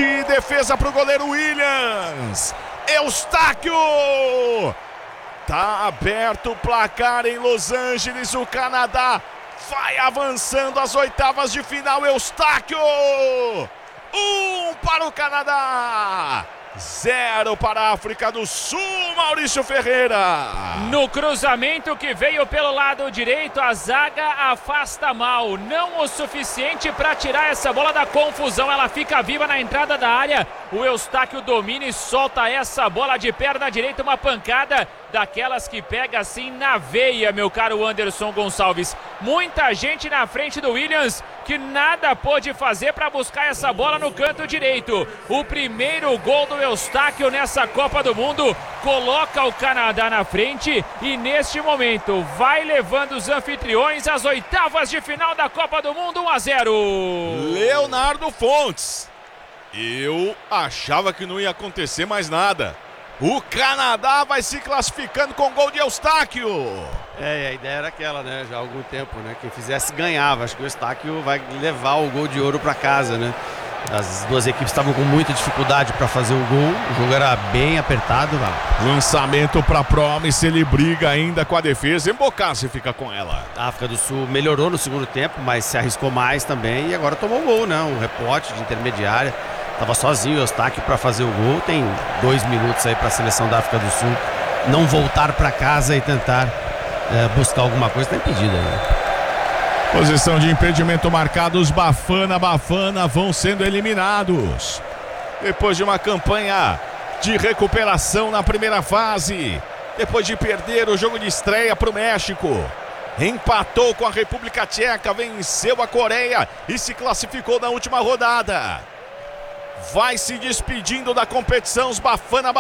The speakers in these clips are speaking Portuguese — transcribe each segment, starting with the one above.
de defesa para o goleiro Williams. Eustáquio. Tá aberto o placar em Los Angeles. O Canadá vai avançando às oitavas de final. Eustáquio. 1 para o Canadá. 0 para a África do Sul, Maurício Ferreira. No cruzamento que veio pelo lado direito, a zaga afasta mal. Não o suficiente para tirar essa bola da confusão. Ela fica viva na entrada da área. O Eustáquio domina e solta essa bola de perna direita. Uma pancada daquelas que pega assim na veia, meu caro Anderson Gonçalves. Muita gente na frente do Williams que nada pôde fazer para buscar essa bola no canto direito. O primeiro gol do Eustáquio nessa Copa do Mundo coloca o Canadá na frente e neste momento vai levando os anfitriões às oitavas de final da Copa do Mundo. 1-0. Leonardo Fontes. Eu achava que não ia acontecer mais nada. O Canadá vai se classificando com gol de Eustáquio. A ideia era aquela, né? Já há algum tempo, né? Quem fizesse ganhava. Acho que o Eustáquio vai levar o gol de ouro para casa, né? As duas equipes estavam com muita dificuldade para fazer o gol. O jogo era bem apertado. Lançamento para Promise, ele briga ainda com a defesa. Embocassi fica com ela. A África do Sul melhorou no segundo tempo, mas se arriscou mais também e agora tomou o gol, né? Um rebote de intermediária. Tava sozinho o Eustáquio para fazer o gol. Tem 2 minutos aí para a seleção da África do Sul não voltar para casa e tentar buscar alguma coisa. Tá impedida, né? Posição de impedimento marcada. Os Bafana vão sendo eliminados. Depois de uma campanha de recuperação na primeira fase. Depois de perder o jogo de estreia para o México. Empatou com a República Tcheca, venceu a Coreia e se classificou na última rodada. Vai se despedindo da competição os Bafana.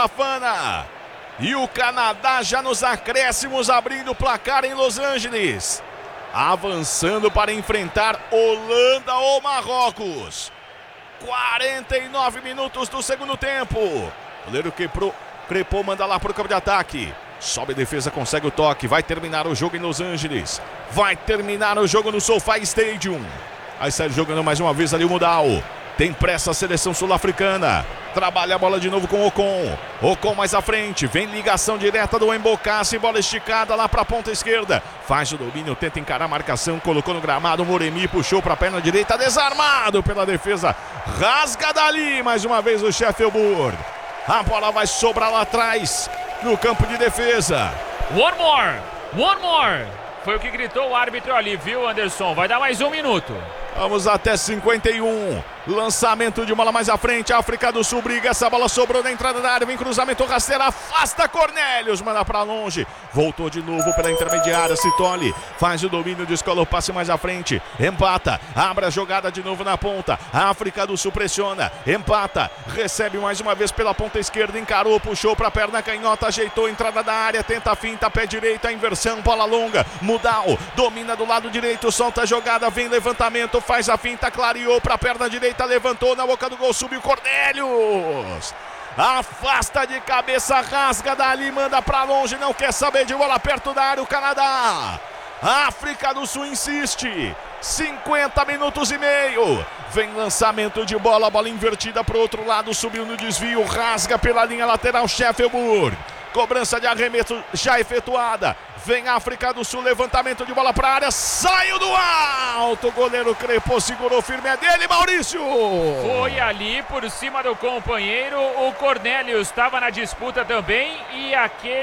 E o Canadá já nos acréscimos abrindo o placar em Los Angeles. Avançando para enfrentar Holanda ou Marrocos. 49 minutos do segundo tempo. O goleiro Crepô manda lá para o campo de ataque. Sobe a defesa, consegue o toque. Vai terminar o jogo em Los Angeles. Vai terminar o jogo no SoFi Stadium. Aí sai jogando mais uma vez ali o Mudal. Tem pressa a seleção sul-africana. Trabalha a bola de novo com Ocon. Ocon mais à frente. Vem ligação direta do Embocassi. Bola esticada lá para a ponta esquerda. Faz o domínio, tenta encarar a marcação. Colocou no gramado. Moremi puxou para a perna direita. Desarmado pela defesa. Rasga dali. Mais uma vez o Sheffield. A bola vai sobrar lá atrás. No campo de defesa. One more. Foi o que gritou o árbitro ali, viu, Anderson? Vai dar mais 1 minuto. Vamos até 51. Lançamento de bola mais à frente. África do Sul briga. Essa bola sobrou na entrada da área. Vem cruzamento rasteiro. Afasta Cornelius. Manda pra longe. Voltou de novo pela intermediária. Citoli faz o domínio. Descola o passe mais à frente. Empata. Abre a jogada de novo na ponta. A África do Sul pressiona. Empata. Recebe mais uma vez pela ponta esquerda. Encarou. Puxou pra perna canhota. Ajeitou. Entrada da área. Tenta a finta. Pé direito. A inversão. Bola longa. Mudal. Domina do lado direito. Solta a jogada. Vem levantamento. Faz a finta. Clareou pra perna direita. Levantou na boca do gol, subiu Cornelius. Afasta de cabeça, rasga dali, manda pra longe, não quer saber de bola perto da área o Canadá. A África do Sul insiste. 50 minutos e meio. Vem lançamento de bola, bola invertida pro outro lado, subiu no desvio, rasga pela linha lateral Sheffield. Cobrança de arremesso já efetuada. Vem África do Sul, levantamento de bola para a área, saiu do alto, o goleiro Crepô segurou firme, é dele, Maurício! Foi ali por cima do companheiro, o Cornelius estava na disputa também e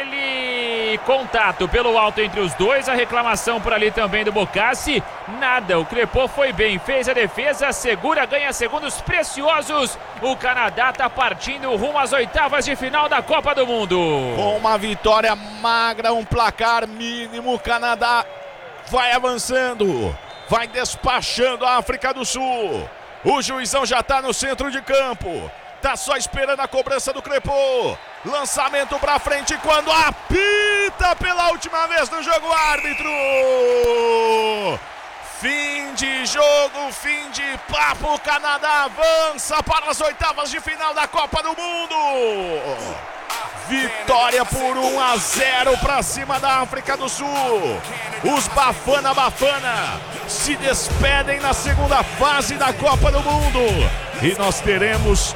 aquele contato pelo alto entre os dois, a reclamação por ali também do Bocassi, nada, o Crepô foi bem, fez a defesa, segura, ganha segundos preciosos, o Canadá está partindo rumo às oitavas de final da Copa do Mundo. Com uma vitória magra, um placar mínimo, o Canadá vai avançando, vai despachando a África do Sul. O juizão já está no centro de campo, tá só esperando a cobrança do Crepô. Lançamento para frente quando apita pela última vez no jogo árbitro. Fim de jogo, fim de papo, o Canadá avança para as oitavas de final da Copa do Mundo. Vitória por 1-0 para cima da África do Sul. Os Bafana se despedem na segunda fase da Copa do Mundo. E nós teremos